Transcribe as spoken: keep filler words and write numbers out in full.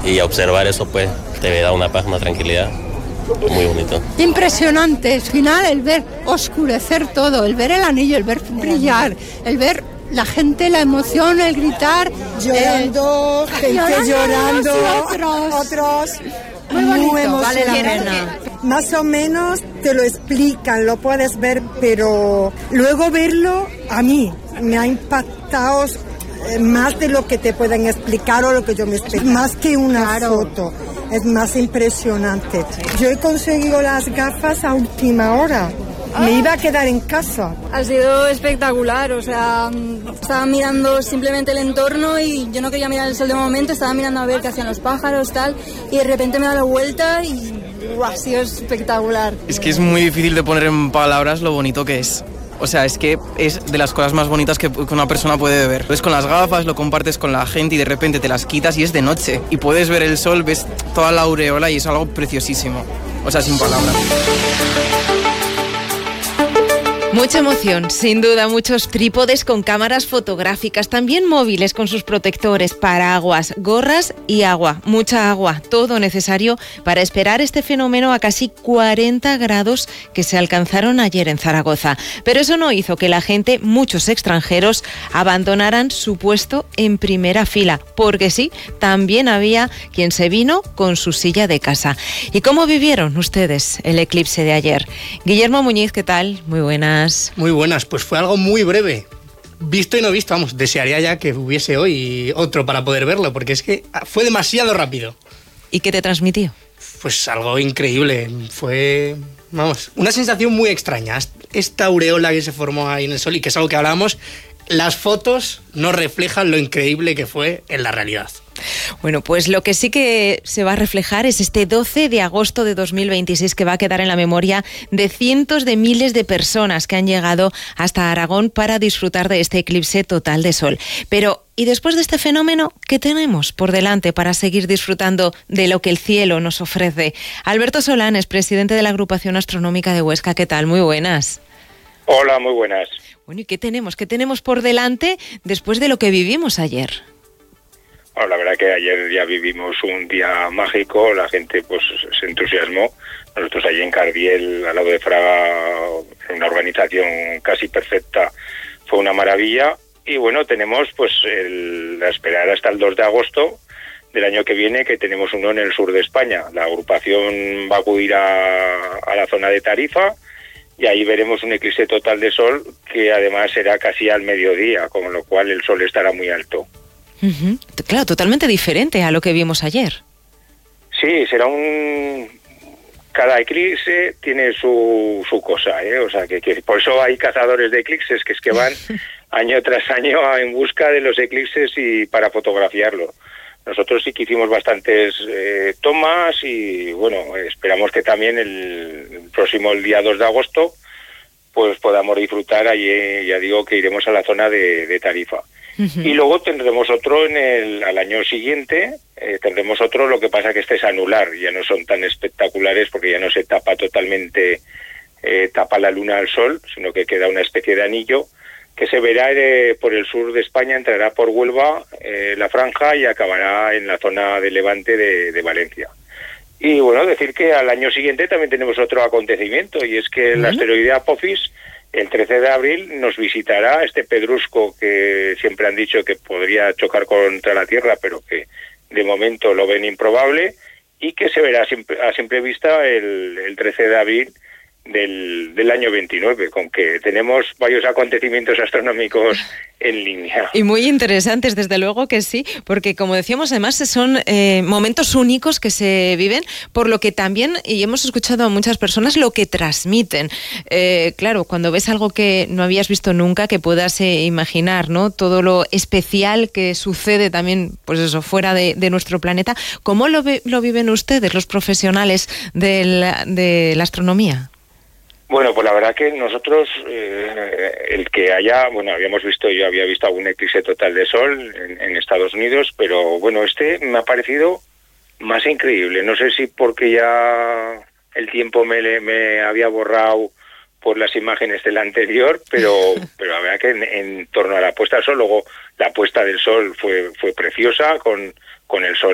y observar eso pues te da una paz, una tranquilidad. Muy bonito. Impresionante, al final el ver oscurecer todo, el ver el anillo, el ver brillar, el ver la gente, la emoción, el gritar, llorando, eh, gente llorando, llorando otros, otros muy bonito, muy vale la pena. Más o menos te lo explican, lo puedes ver, pero luego verlo a mí me ha impactado más de lo que te pueden explicar o lo que yo me explico, más que una claro. foto. Es más impresionante. Yo he conseguido las gafas a última hora. Me iba a quedar en casa. Ha sido espectacular, o sea, estaba mirando simplemente el entorno y yo no quería mirar el sol de momento, estaba mirando a ver qué hacían los pájaros, tal, y de repente me da la vuelta y ¡uh! Ha sido espectacular. Es que es muy difícil de poner en palabras lo bonito que es. O sea, es que es de las cosas más bonitas que una persona puede ver. Ves con las gafas, lo compartes con la gente y de repente te las quitas y es de noche. Y puedes ver el sol, ves toda la aureola y es algo preciosísimo. O sea, sin palabras. Mucha emoción, sin duda, muchos trípodes con cámaras fotográficas, también móviles con sus protectores, paraguas, gorras y agua, mucha agua, todo necesario para esperar este fenómeno a casi cuarenta grados que se alcanzaron ayer en Zaragoza. Pero eso no hizo que la gente, muchos extranjeros, abandonaran su puesto en primera fila, porque sí, también había quien se vino con su silla de casa. ¿Y cómo vivieron ustedes el eclipse de ayer? Guillermo Muñiz, ¿qué tal? Muy buenas. Muy buenas, pues fue algo muy breve. Visto y no visto, vamos, desearía ya que hubiese hoy otro para poder verlo, porque es que fue demasiado rápido. ¿Y qué te transmitió? Pues algo increíble, fue, vamos, una sensación muy extraña. Esta aureola que se formó ahí en el sol y que es algo que hablábamos, las fotos no reflejan lo increíble que fue en la realidad. Bueno, pues lo que sí que se va a reflejar es este doce de agosto de dos mil veintiséis que va a quedar en la memoria de cientos de miles de personas que han llegado hasta Aragón para disfrutar de este eclipse total de sol. Pero, ¿y después de este fenómeno, qué tenemos por delante para seguir disfrutando de lo que el cielo nos ofrece? Alberto Solán es presidente de la Agrupación Astronómica de Huesca. ¿Qué tal? Muy buenas. Hola, muy buenas. Bueno, ¿y qué tenemos? ¿Qué tenemos por delante después de lo que vivimos ayer? Bueno, la verdad que ayer ya vivimos un día mágico, la gente pues se entusiasmó. Nosotros allí en Cardiel, al lado de Fraga, una organización casi perfecta, fue una maravilla. Y bueno, tenemos pues el, a esperar hasta el dos de agosto del año que viene, que tenemos uno en el sur de España. La agrupación va a acudir a, a la zona de Tarifa y ahí veremos un eclipse total de sol que además será casi al mediodía, con lo cual el sol estará muy alto. Uh-huh. Claro, totalmente diferente a lo que vimos ayer. Sí, será un... Cada eclipse tiene su, su cosa, ¿eh? O sea, que, que por eso hay cazadores de eclipses, que es que van año tras año en busca de los eclipses y para fotografiarlo. Nosotros sí que hicimos bastantes eh, tomas y, bueno, esperamos que también el, el próximo, el día dos de agosto, pues podamos disfrutar. Allí, ya digo, que iremos a la zona de, de Tarifa. Uh-huh. Y luego tendremos otro en el al año siguiente, eh, tendremos otro, lo que pasa que este es anular, ya no son tan espectaculares porque ya no se tapa totalmente, eh, tapa la luna al sol, sino que queda una especie de anillo que se verá eh, por el sur de España, entrará por Huelva, eh, la franja, y acabará en la zona de Levante de, de Valencia. Y bueno, decir que al año siguiente también tenemos otro acontecimiento, y es que el uh-huh. asteroide Apophis, el trece de abril, nos visitará este pedrusco que siempre han dicho que podría chocar contra la Tierra, pero que de momento lo ven improbable, y que se verá a simple vista el, el trece de abril del, del año veintinueve, con que tenemos varios acontecimientos astronómicos en línea. Y muy interesantes, desde luego que sí, porque como decíamos, además son eh, momentos únicos que se viven, por lo que también, y hemos escuchado a muchas personas, lo que transmiten. Eh, claro, cuando ves algo que no habías visto nunca, que puedas eh, imaginar, ¿no? Todo lo especial que sucede también, pues eso, fuera de, de nuestro planeta. ¿Cómo lo, lo viven ustedes, los profesionales de la, de la astronomía? Bueno, pues la verdad que nosotros, eh, el que haya, bueno, habíamos visto, yo había visto algún eclipse total de sol en, en Estados Unidos, pero bueno, este me ha parecido más increíble. No sé si porque ya el tiempo me, me había borrado por las imágenes del anterior, pero pero la verdad que en, en torno a la puesta del sol, luego la puesta del sol fue fue preciosa, con, con el sol